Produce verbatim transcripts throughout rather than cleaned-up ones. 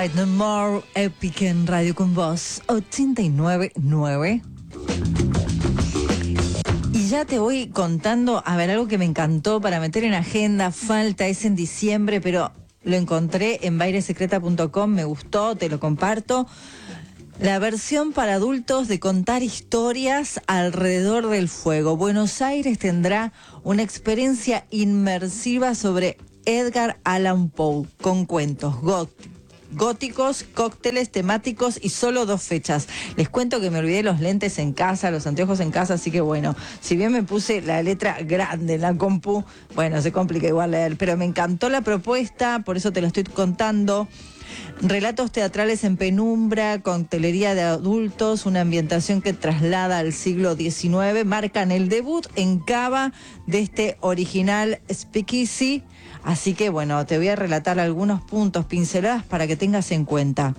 Fight No More, Epic en Radio con Voz ochenta y nueve punto nueve. Y ya te voy contando, a ver, algo que me encantó para meter en agenda, falta, es en diciembre, pero lo encontré en baile secreta punto com, me gustó, te lo comparto. La versión para adultos de contar historias alrededor del fuego. Buenos Aires tendrá una experiencia inmersiva sobre Edgar Allan Poe, con cuentos góticos. góticos, cócteles temáticos y solo dos fechas. Les cuento que me olvidé los lentes en casa, los anteojos en casa, así que bueno, si bien me puse la letra grande en la compu, bueno, se complica igual leer, pero me encantó la propuesta, por eso te lo estoy contando. Relatos teatrales en penumbra, coctelería de adultos, una ambientación que traslada al siglo diecinueve, marcan el debut en Cava de este original Speakeasy. Así que bueno, te voy a relatar algunos puntos, pinceladas para que tengas en cuenta.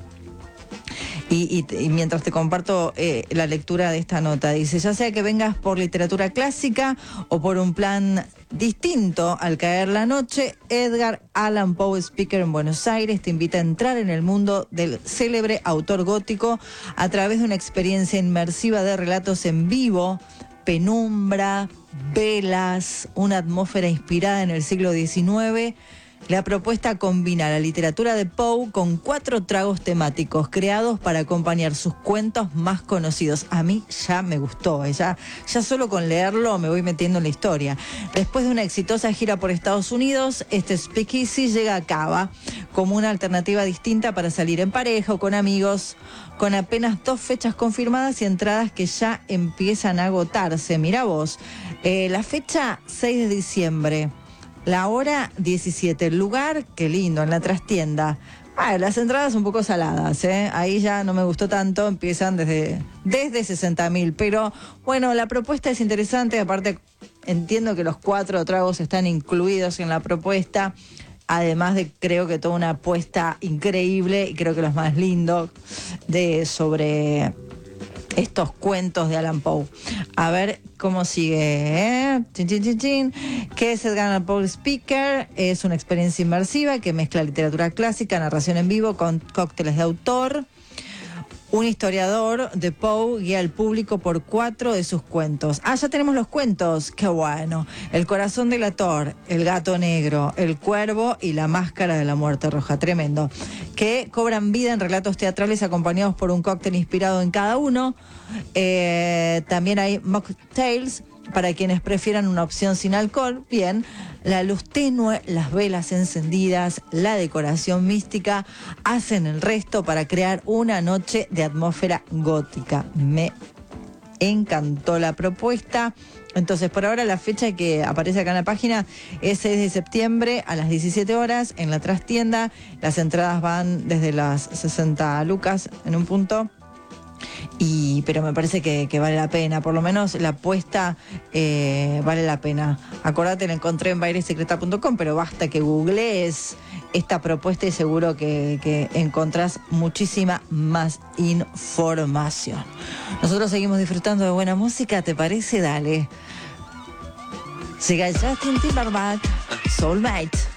Y, y, y mientras te comparto eh, la lectura de esta nota, dice, ya sea que vengas por literatura clásica o por un plan distinto al caer la noche, Edgar Allan Poe Speaker en Buenos Aires te invita a entrar en el mundo del célebre autor gótico a través de una experiencia inmersiva de relatos en vivo, penumbra, velas, una atmósfera inspirada en el siglo diecinueve. La propuesta combina la literatura de Poe con cuatro tragos temáticos creados para acompañar sus cuentos más conocidos. A mí ya me gustó, ¿eh? ya, ya solo con leerlo me voy metiendo en la historia. Después de una exitosa gira por Estados Unidos, este Speakeasy llega a Cava como una alternativa distinta para salir en pareja o con amigos, con apenas dos fechas confirmadas y entradas que ya empiezan a agotarse. Mirá vos, eh, la fecha seis de diciembre. La hora diecisiete, el lugar, qué lindo, en la trastienda. Ah, las entradas un poco saladas, ¿eh? Ahí ya no me gustó tanto, empiezan desde, desde sesenta mil. Pero bueno, la propuesta es interesante, aparte entiendo que los cuatro tragos están incluidos en la propuesta. Además de, creo que toda una apuesta increíble, y creo que los más lindos, de sobre estos cuentos de Allan Poe. A ver cómo sigue, ¿eh? Chin, chin, chin, chin. ¿Qué es Edgar Allan Poe Speaker? Es una experiencia inmersiva que mezcla literatura clásica, narración en vivo con cócteles de autor. Un historiador de Poe guía al público por cuatro de sus cuentos. Ah, ya tenemos los cuentos. ¡Qué bueno! El corazón del ator, el gato negro, el cuervo y la máscara de la muerte roja. Tremendo. Que cobran vida en relatos teatrales acompañados por un cóctel inspirado en cada uno. Eh, también hay mocktails para quienes prefieran una opción sin alcohol. Bien, la luz tenue, las velas encendidas, la decoración mística hacen el resto para crear una noche de atmósfera gótica. Me encantó la propuesta. Entonces, por ahora la fecha que aparece acá en la página es seis de septiembre a las diecisiete horas en la trastienda. Las entradas van desde las sesenta lucas en un punto. Y, pero me parece que, que vale la pena, por lo menos la apuesta eh, vale la pena. Acordate, la encontré en baile secreta punto com, pero basta que googlees esta propuesta y seguro que, que encontrás muchísima más información. Nosotros seguimos disfrutando de buena música, ¿te parece? Dale. Llega Justin Timberlake, Soulmate.